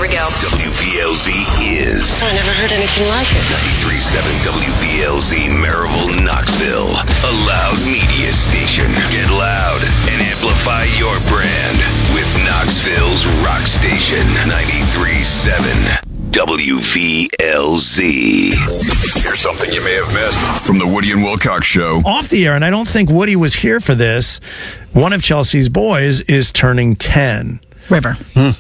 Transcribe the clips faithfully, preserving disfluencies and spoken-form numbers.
we go. W P L Z is I never heard anything like it. ninety-three point seven W P L Z Maryville, Knoxville. A loud media station. Get loud and amplify your brand with Knoxville's rock station. ninety-three point seven W P L Z. Here's something you may have missed from the Woody and Wilcox Show. Off the air, and I don't think Woody was here for this, one of Chelsea's boys is turning ten. River.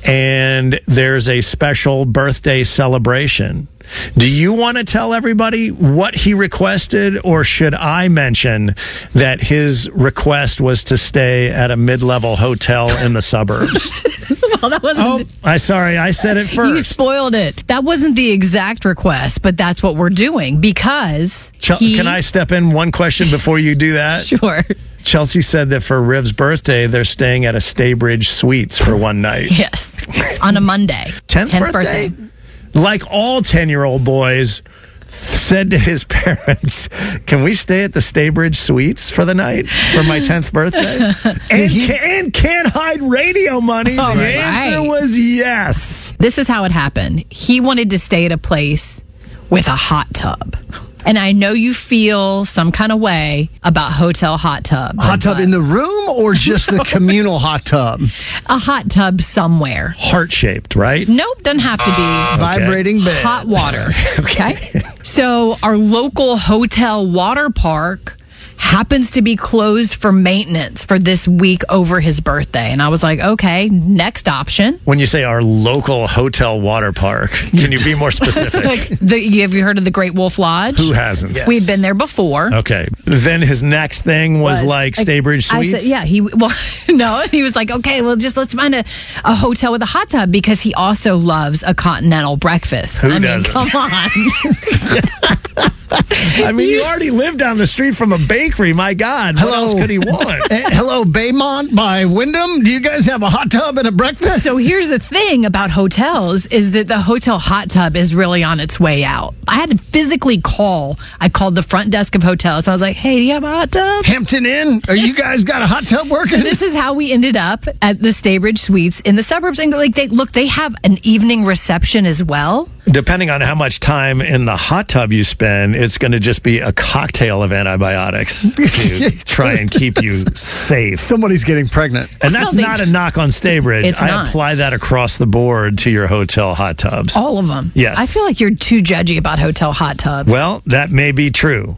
And there's a special birthday celebration. Do you want to tell everybody what he requested, or should I mention that his request was to stay at a mid-level hotel in the suburbs? Well, that wasn't. Oh, I sorry, I said it first. You spoiled it. That wasn't the exact request, but that's what we're doing because. Ch- he... Can I step in one question before you do that? Sure. Chelsea said that for Riv's birthday, they're staying at a Staybridge Suites for one night. Yes, on a Monday. tenth, tenth birthday? birthday? Like all ten-year-old boys, said to his parents, can we stay at the Staybridge Suites for the night for my tenth birthday? and, can, and can't hide radio money. Oh, the right. answer was yes. This is how it happened. He wanted to stay at a place with a hot tub. And I know you feel some kind of way about hotel hot tubs. Hot tub in the room or just the communal hot tub? A hot tub somewhere. Heart-shaped, right? Nope, doesn't have to be. Uh, okay. Vibrating bed. Hot water. Okay. So our local hotel water park happens to be closed for maintenance for this week over his birthday. And I was like, okay, next option. When you say our local hotel water park, can you be more specific? Like the, have you heard of the Great Wolf Lodge? Who hasn't? Yes. We'd been there before. Okay. Then his next thing was, was like Staybridge Suites? I said, yeah. He well, no. He was like, okay, well, just let's find a, a hotel with a hot tub because he also loves a continental breakfast. Who I doesn't? mean, come on. I mean, you already live down the street from a bakery. My God, what Hello. else could he want? Uh, hello, Baymont by Wyndham. Do you guys have a hot tub and a breakfast? So here's the thing about hotels is that the hotel hot tub is really on its way out. I had to physically call. I called the front desk of hotels. I was like, hey, do you have a hot tub? Hampton Inn? Are you guys got a hot tub working? So this is how we ended up at the Staybridge Suites in the suburbs. And like, they look, they have an evening reception as well. Depending on how much time in the hot tub you spend, it's going to just be a cocktail of antibiotics to try and keep you safe. Somebody's getting pregnant. And that's No, they- not a knock on Staybridge. It's I not. apply that across the board to your hotel hot tubs. All of them. Yes. I feel like you're too judgy about hotel hot tubs. Well, that may be true,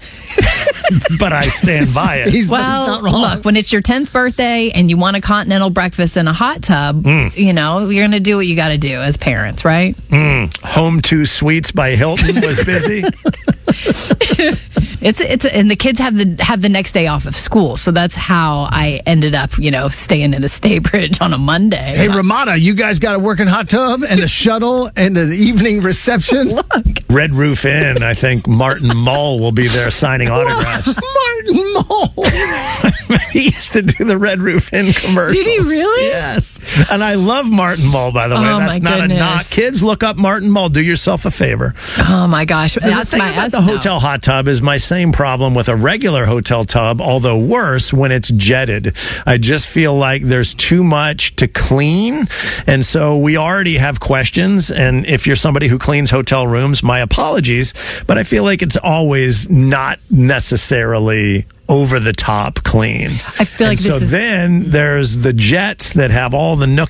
but I stand by it. He's, Well, he's not wrong. look, when it's your tenth birthday and you want a continental breakfast in a hot tub, Mm. you know, you're going to do what you got to do as parents, right? Mm. Home Two Suites by Hilton was busy. It's it's and the kids have the have the next day off of school, so that's how I ended up, you know, staying in a Staybridge on a Monday. Hey, Ramada, you guys got a working hot tub and a shuttle and an evening reception? Look, Red Roof Inn, I think Martin Mull will be there signing autographs. Martin Mull. He used to do the Red Roof Inn commercials. Did he really? Yes. And I love Martin Mull, by the way. Oh, That's my not goodness. a knock. Kids, look up Martin Mull. Do yourself a favor. oh my gosh, The that's thing my about that's the hotel hot tub is my same problem with a regular hotel tub, although worse when it's jetted. I just feel like there's too much to clean. And so we already have questions. And if you're somebody who cleans hotel rooms, my apologies. But I feel like it's always not necessarily over the top clean. I feel like and this so is then there's the jets that have all the nook